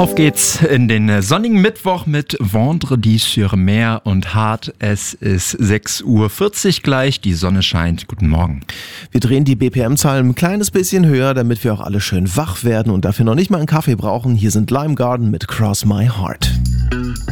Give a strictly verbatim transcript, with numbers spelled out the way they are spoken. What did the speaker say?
Auf geht's in den sonnigen Mittwoch mit Vendredi sur Mer und Hart. Es ist sechs Uhr vierzig gleich, die Sonne scheint. Guten Morgen. Wir drehen die B P M-Zahl ein kleines bisschen höher, damit wir auch alle schön wach werden und dafür noch nicht mal einen Kaffee brauchen. Hier sind Lime Garden mit Cross My Heart.